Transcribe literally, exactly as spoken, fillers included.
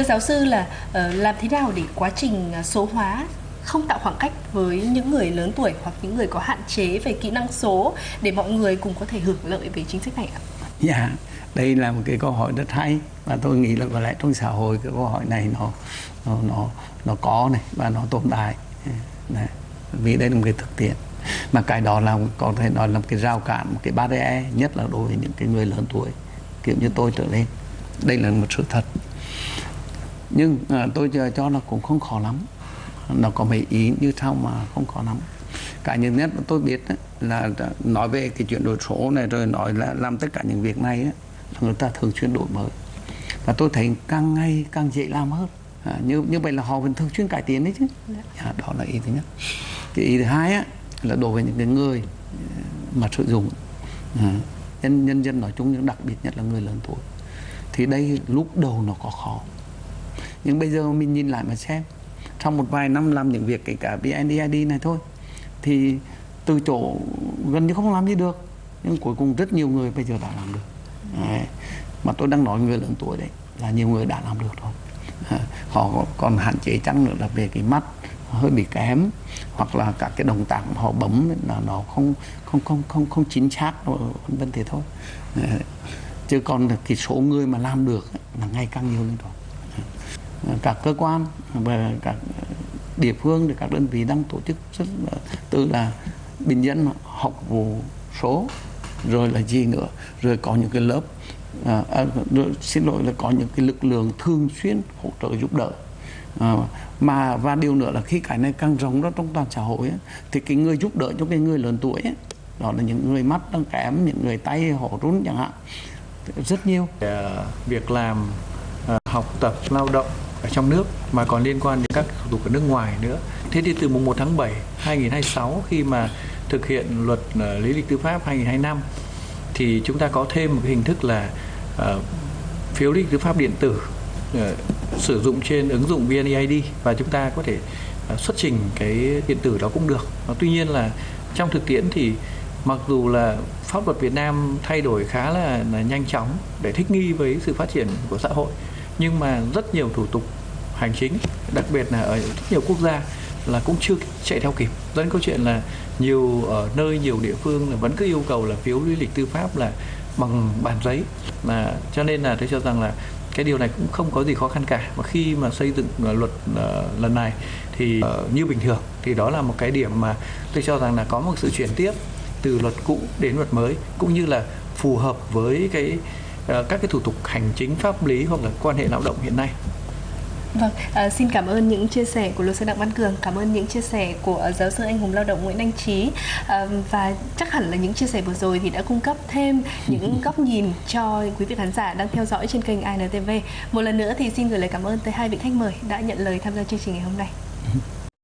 giáo sư là uh, làm thế nào để quá trình số hóa không tạo khoảng cách với những người lớn tuổi hoặc những người có hạn chế về kỹ năng số để mọi người cùng có thể hưởng lợi về chính sách này ạ? Dạ, đây là một cái câu hỏi rất hay, và tôi nghĩ là có lẽ trong xã hội cái câu hỏi này nó nó nó nó có này và nó tồn tại. Đấy, vì đây là một cái thực tiễn, mà cái đó là có thể nói là một cái rào cản, một cái barrier, nhất là đối với những cái người lớn tuổi kiểu như tôi trở lên. Đây là một sự thật, nhưng à, tôi cho nó cũng không khó lắm. Nó có mấy ý như sau mà không khó lắm. Cái nhân nhất mà tôi biết ấy, là nói về cái chuyển đổi số này, rồi nói là làm tất cả những việc này ấy, người ta thường xuyên đổi mới, và tôi thấy càng ngày càng dễ làm hơn. À, như như vậy là họ vẫn thường xuyên cải tiến đấy chứ. À, đó là ý thứ nhất. Cái ý thứ hai á, là đối với những cái người mà sử dụng, à, nhân nhân dân nói chung, nhưng đặc biệt nhất là người lớn tuổi, thì đây lúc đầu nó có khó, nhưng bây giờ mình nhìn lại mà xem, trong một vài năm làm những việc kể cả vê en e i đê này thôi, thì từ chỗ gần như không làm gì được, nhưng cuối cùng rất nhiều người bây giờ đã làm được. Đấy. Mà tôi đang nói người lớn tuổi đấy, là nhiều người đã làm được rồi. À, họ còn hạn chế chăng nữa là về cái mắt hơi bị kém, hoặc là các cái động tác họ bấm là nó không không không không không chính xác, vân vân thế thôi. À, chứ còn cái số người mà làm được là ngày càng nhiều lên rồi. À, các cơ quan và các địa phương thì các đơn vị đang tổ chức rất là, từ là bình dân học vụ số, rồi là gì nữa, rồi có những cái lớp à, à, rồi, xin lỗi là có những cái lực lượng thường xuyên hỗ trợ giúp đỡ. À, mà và điều nữa là khi cái này càng rộng ra trong toàn xã hội ấy, thì cái người giúp đỡ cho cái người lớn tuổi ấy, đó là những người mắt đang kém, những người tay họ run chẳng hạn, rất nhiều. Việc làm, học tập, lao động ở trong nước mà còn liên quan đến các thủ tục ở nước ngoài nữa. Thế thì từ mùng một tháng bảy hai nghìn không trăm hai mươi sáu, khi mà thực hiện luật lý lịch tư pháp hai nghìn không trăm hai mươi lăm, thì chúng ta có thêm một cái hình thức là uh, phiếu lý lịch tư pháp điện tử uh, sử dụng trên ứng dụng vê en e i đê, và chúng ta có thể uh, xuất trình cái điện tử đó cũng được. Uh, tuy nhiên là trong thực tiễn thì mặc dù là pháp luật Việt Nam thay đổi khá là, là nhanh chóng để thích nghi với sự phát triển của xã hội, nhưng mà rất nhiều thủ tục hành chính, đặc biệt là ở rất nhiều quốc gia là cũng chưa chạy theo kịp. Dẫn đến câu chuyện là nhiều ở nơi nhiều địa phương là vẫn cứ yêu cầu là phiếu lý lịch tư pháp là bằng bản giấy, là cho nên là tôi cho rằng là cái điều này cũng không có gì khó khăn cả. Và khi mà xây dựng luật uh, lần này thì uh, như bình thường, thì đó là một cái điểm mà tôi cho rằng là có một sự chuyển tiếp từ luật cũ đến luật mới, cũng như là phù hợp với cái uh, các cái thủ tục hành chính pháp lý hoặc là quan hệ lao động hiện nay. Vâng, à, xin cảm ơn những chia sẻ của luật sư Đặng Văn Cường, cảm ơn những chia sẻ của giáo sư anh hùng lao động Nguyễn Anh Trí, à, và chắc hẳn là những chia sẻ vừa rồi thì đã cung cấp thêm những góc nhìn cho quý vị khán giả đang theo dõi trên kênh i en tê vê. Một lần nữa thì xin gửi lời cảm ơn tới hai vị khách mời đã nhận lời tham gia chương trình ngày hôm nay.